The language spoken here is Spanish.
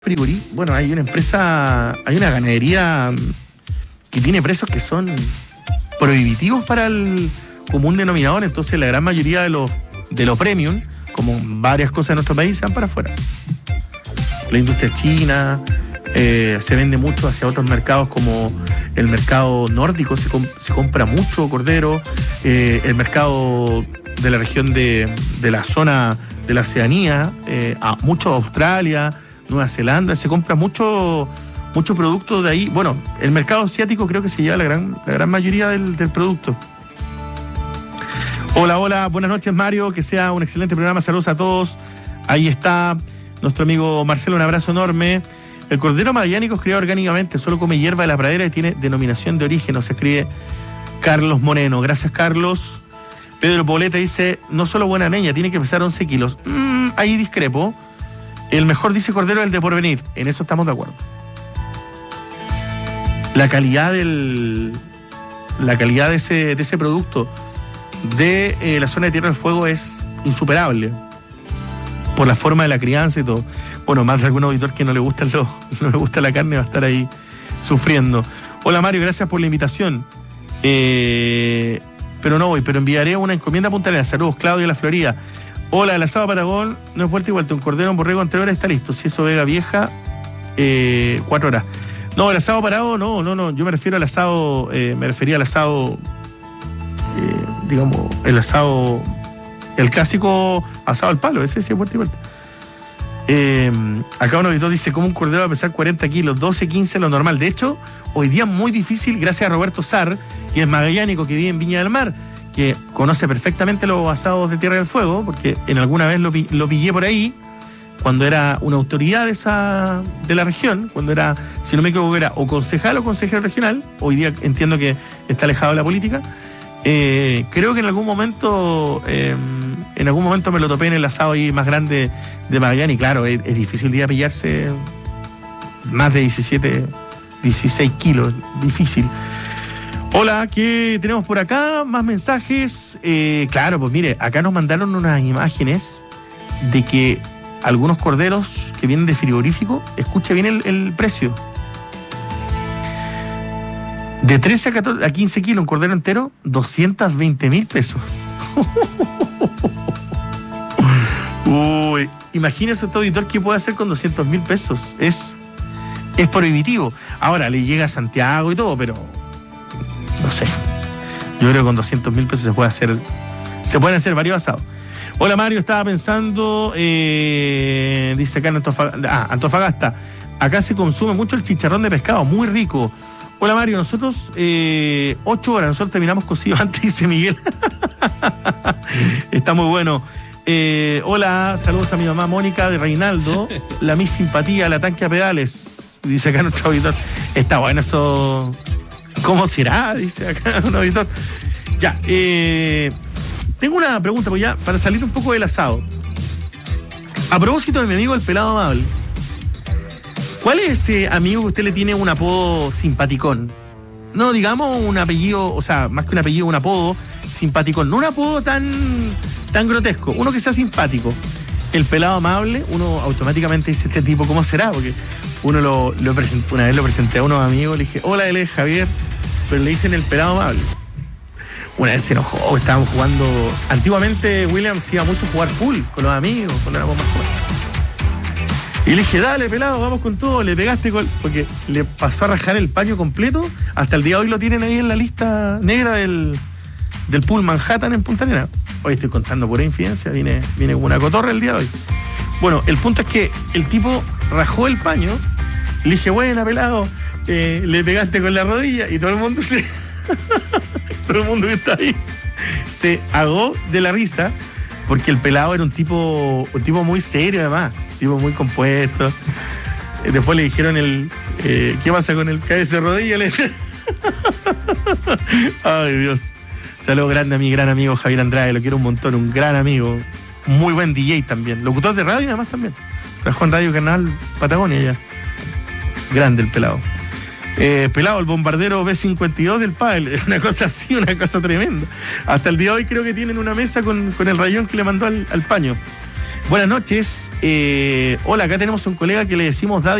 frigorífico. Bueno, hay una empresa, hay una ganadería que tiene precios que son prohibitivos para el común denominador. Entonces la gran mayoría de los premium, como varias cosas en nuestro país, se van para afuera. La industria china se vende mucho hacia otros mercados, como el mercado nórdico, se compra mucho cordero. El mercado de la región de la zona de la Oceanía, mucho Australia, Nueva Zelanda, se compra mucho producto de ahí. Bueno, el mercado asiático creo que se lleva la gran mayoría del producto. Hola, buenas noches, Mario, que sea un excelente programa, saludos a todos. Ahí está nuestro amigo Marcelo, un abrazo enorme. El cordero magallánico es criado orgánicamente, solo come hierba de la pradera y tiene denominación de origen, nos escribe Carlos Moreno. Gracias, Carlos. Pedro Poblete dice, no solo buena leña, tiene que pesar 11 kilos. Ahí discrepo. El mejor, dice Cordero, es el de Porvenir. En eso estamos de acuerdo. La calidad de ese producto de la zona de Tierra del Fuego es insuperable. Por la forma de la crianza y todo. Bueno, más de algún auditor que no le gusta la carne va a estar ahí sufriendo. Hola, Mario, gracias por la invitación. Pero no voy, pero enviaré una encomienda a Punta Arenas. Saludos, Claudio de la Florida. Hola, el asado Patagón no es vuelta y vuelta. Un cordero, un borrego en 3 horas está listo. Si eso Vega Vieja, 4 horas. No, el asado parado, no. Yo me refiero al asado, me refería al asado, digamos, el clásico asado al palo. Ese sí es vuelta y vuelta. Acá un auditor dice, ¿cómo un cordero va a pesar 40 kilos? 12, 15 lo normal. De hecho, hoy día muy difícil, gracias a Roberto Sar, que es magallánico, que vive en Viña del Mar, que conoce perfectamente los asados de Tierra del Fuego, porque en alguna vez lo pillé por ahí, cuando era una autoridad de la región, cuando era, si no me equivoco, era o concejal o consejero regional. Hoy día entiendo que está alejado de la política. Creo que en algún momento me lo topé en el asado ahí más grande de Magallanes, y claro, es difícil de pillarse más de 16 kilos, difícil. Hola, ¿qué tenemos por acá? Más mensajes. Claro, pues mire, acá nos mandaron unas imágenes de que algunos corderos que vienen de frigorífico, escucha bien el precio. De 13 a 15 kilos, un cordero entero, 220,000 pesos. Uy, imagínese este auditor qué puede hacer con 200,000 pesos. Es prohibitivo. Ahora, le llega a Santiago y todo, pero no sé. Yo creo que con 200,000 pesos se pueden hacer varios asados. Hola, Mario, estaba pensando, dice acá en Antofagasta, acá se consume mucho el chicharrón de pescado, muy rico. Hola, Mario, nosotros 8 horas, nosotros terminamos cocido antes, dice Miguel. Está muy bueno. Hola, saludos a mi mamá Mónica de Reinaldo, la mi simpatía, la tanque a pedales, dice acá nuestro auditor. Está bueno eso. ¿Cómo será? Dice acá un auditor. Ya, tengo una pregunta, pues ya, para salir un poco del asado. A propósito de mi amigo el pelado amable, ¿cuál es ese amigo que usted le tiene un apodo simpaticón? No, digamos un apellido, o sea, más que un apellido, un apodo simpaticón. No un apodo tan grotesco, uno que sea simpático. El pelado amable, uno automáticamente dice, este tipo, ¿cómo será? Porque uno una vez lo presenté a unos amigos, le dije, hola, él es Javier, pero le dicen el pelado amable. Una vez se enojó, estábamos jugando. Antiguamente Williams iba mucho a jugar pool con los amigos, cuando éramos más jóvenes. Y le dije, dale, pelado, vamos con todo. Le pegaste porque le pasó a rajar el paño completo. Hasta el día de hoy lo tienen ahí en la lista negra del pool Manhattan en Punta Arenas. Hoy estoy contando pura infidencia, viene como una cotorra el día de hoy. Bueno, el punto es que el tipo rajó el paño. Le dije, buena, pelado, le pegaste con la rodilla. Y todo el mundo todo el mundo que está ahí se ahogó de la risa, porque el pelado era un tipo muy serio, además, un tipo muy compuesto. Después le dijeron ¿qué pasa con el cabeza de rodilla? Le decían. Ay, Dios. Saludos grande a mi gran amigo Javier Andrade, lo quiero un montón, un gran amigo, muy buen DJ también, locutor de radio y además también. Trabajó en Radio Canal Patagonia ya. Grande el pelado. Pelado, el bombardero B-52 del pádel, una cosa así, una cosa tremenda. Hasta el día de hoy creo que tienen una mesa con el rayón que le mandó al paño. Buenas noches. Hola, acá tenemos un colega que le decimos Daddy